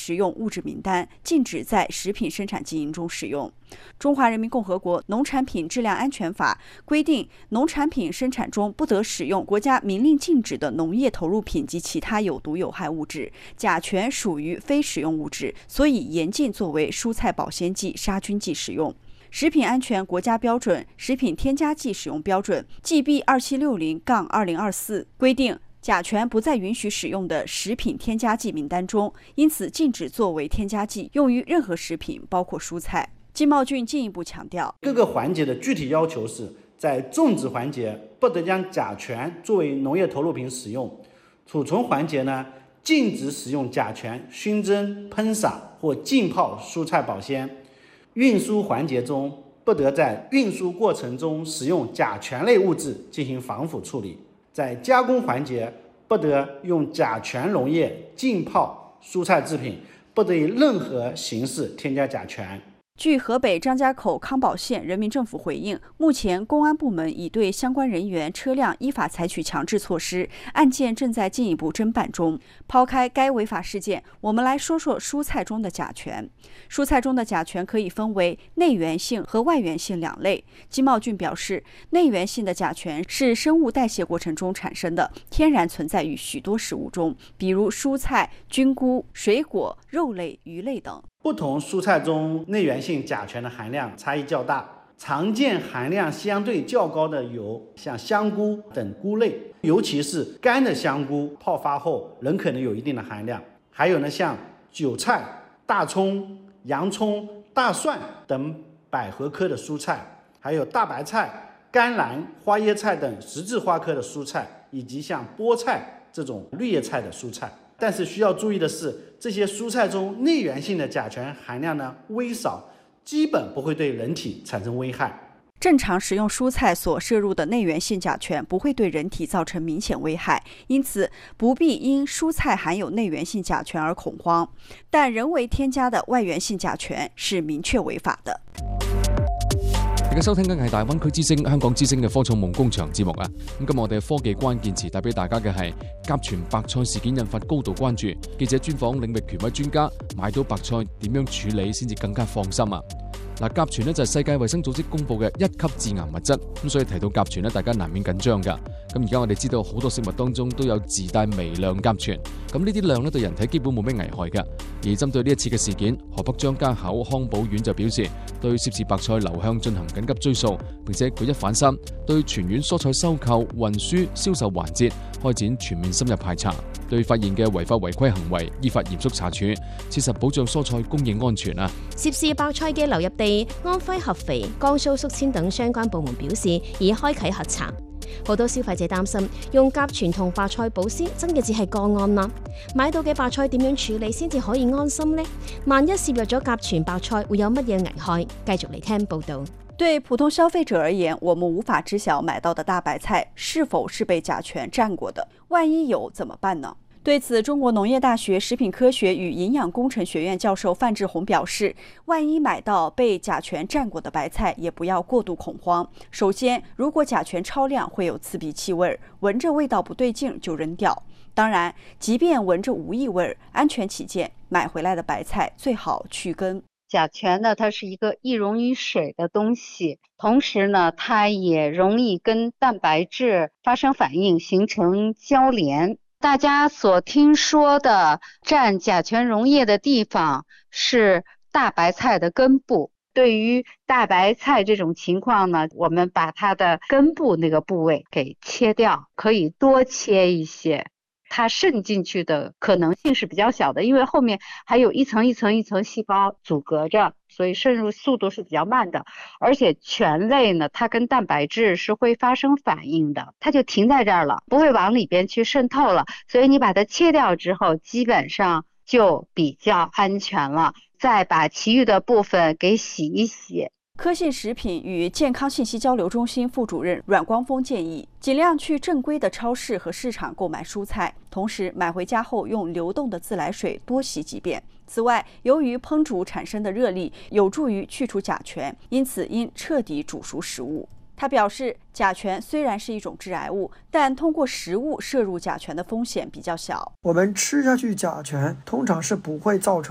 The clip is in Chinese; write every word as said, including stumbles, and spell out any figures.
食用物质名单，禁止在食品生产经营中使用。中华人民共和国农产品质量安全法规定，农产品生产中不得使用国家明令禁止的农业投入品及其他有毒有害物质。甲醛属于非食用物质，所以严禁作为蔬菜保鲜剂、杀菌剂使用。食品安全国家标准《食品添加剂使用标准》 G B 二七六零二零二四 规定，甲醛不在允许使用的食品添加剂名单中，因此禁止作为添加剂用于任何食品，包括蔬菜。金茂俊进一步强调， 各个环节的具体要求是，在种植环节不得将甲醛作为农业投入品使用；储存环节呢，禁止使用甲醛熏蒸、喷洒或浸泡蔬菜保鲜；运输环节中不得在运输过程中使用甲醛类物质进行防腐处理；在加工环节不得用甲醛溶液浸泡蔬菜制品，不得以任何形式添加甲醛。 据河北张家口康保县人民政府回应，目前公安部门已对相关人员、车辆依法采取强制措施，案件正在进一步侦办中。抛开该违法事件，我们来说说蔬菜中的甲醛。蔬菜中的甲醛可以分为内源性和外源性两类。金茂俊表示，内源性的甲醛是生物代谢过程中产生的，天然存在于许多食物中，比如蔬菜、菌菇、水果、肉类、鱼类等。 不同蔬菜中内源性甲醛的含量差异较大，常见含量相对较高的有像香菇等菇类，尤其是干的香菇泡发后仍可能有一定的含量。还有呢，像韭菜、大葱、洋葱、大蒜等百合科的蔬菜，还有大白菜、甘蓝、花椰菜等十字花科的蔬菜，以及像菠菜这种绿叶菜的蔬菜。但是需要注意的是，这些蔬菜中内源性的甲醛含量呢微少，基本不会对人体产生危害。 正常食用蔬菜所摄入的内源性甲醛不会对人体造成明显危害，因此不必因蔬菜含有内源性甲醛而恐慌。但人為添加的外源性甲醛是明確違法的。 大家收聽緊係大灣區之聲香港之聲嘅科創夢工場節目啊！咁今日我哋嘅科技關鍵詞帶俾大家嘅係甲醛白菜事件引發高度關注，記者專訪領域權威專家，買到白菜點樣處理先至更加放心啊！嗱，甲醛咧就係世界衛生組織公布嘅一級致癌物質，咁所以提到甲醛咧，大家難免緊張㗎。咁而家我哋知道好多食物當中都有自帶微量甲醛，咁呢啲量咧對人體基本冇咩危害㗎。而針對呢一次嘅事件，河北張家口康寶苑就表示，對涉事白菜流向進行緊急追訴，並且舉一反三，對全縣蔬菜收購、運輸、銷售環節開展全面深入排查，對發現嘅違法違規行為依法嚴肅查處，切實保障蔬菜供應安全啊！ 涉事白菜嘅流入地安徽合肥、江蘇宿遷等相關部門表示，已開啓核查。好多消費者擔心用甲醛同白菜保鮮真嘅只係個案啦，買到嘅白菜點樣處理先至可以安心呢？萬一攝入咗甲醛白菜會有乜嘢危害？繼續嚟聽報導。 對普通消費者而言，我們無法知曉買到的大白菜是否是被甲醛蘸過的，萬一有怎麼辦呢？對此，中國農業大學食品科學與營養工程學院教授范志紅表示，萬一買到被甲醛蘸過的白菜，也不要過度恐慌。首先，如果甲醛超量會有刺鼻氣味，聞着味道不對勁就扔掉。當然，即便聞着無異味，安全起見，買回來的白菜最好去根。 甲醛呢，它是一個易溶於水的東西，同時呢，它也容易跟蛋白質發生反應，形成交聯。大家所聽說的蘸甲醛溶液的地方是大白菜的根部。對於大白菜這種情況呢，我們把它的根部那個部位給切掉，可以多切一些。它滲進去的可能性是比較小的，因為後面還有一層一層一層細胞阻隔着，所以滲入速度是比較慢的。而且醛類呢，它跟蛋白質是會發生反應的，它就停在這兒了，不會往裡邊去滲透了。所以你把它切掉之後，基本上就比較安全了。再把其餘的部分給洗一洗。 科信食品與健康信息交流中心副主任阮光峰建議，盡量去正規的超市和市場購買蔬菜，同時買回家後用流動的自來水多洗幾遍。此外，由於烹煮產生的熱力有助於去除甲醛，因此應徹底煮熟食物。他表示，甲醛雖然是一種致癌物，但通過食物攝入甲醛的風險比較小。 我們吃下去甲醛通常是不會造成